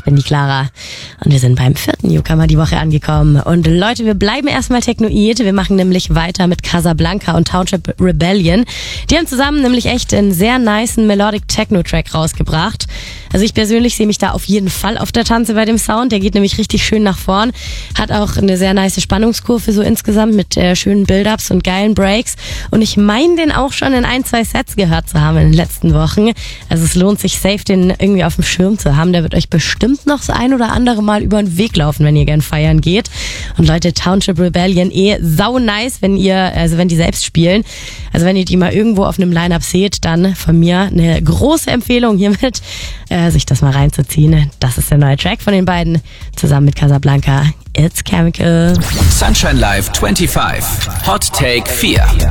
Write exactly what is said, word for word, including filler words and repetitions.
bin die Clara und wir sind beim vierten Newcomer die Woche angekommen. Und Leute, wir bleiben erstmal technoid. Wir machen nämlich weiter mit Casablanca und Township Rebellion. Die haben zusammen nämlich echt einen sehr nicen Melodic Techno-Track rausgebracht. Also ich persönlich sehe mich da auf jeden Fall auf der Tanze bei dem Sound. Der geht nämlich richtig schön nach vorn. Hat auch eine sehr nice Spannungskurve so insgesamt mit äh, schönen Build-Ups und geilen Breaks. Und ich meine den auch schon in ein, zwei Sets gehört zu haben in den letzten Wochen. Also es lohnt sich safe, den irgendwie auf dem Schirm zu haben. Der wird euch bestimmt noch das ein oder andere Mal über den Weg laufen, wenn ihr gern feiern geht. Und Leute, Township Rebellion eh sau nice, wenn ihr, also wenn die selbst spielen. Also wenn ihr die mal irgendwo auf einem Line-Up seht, dann von mir eine große Empfehlung hiermit, äh, sich das mal reinzuziehen. Das ist der neue Track von den beiden, zusammen mit Casablanca. It's Chemical. Sunshine Live fünfundzwanzig. Hot Take vier.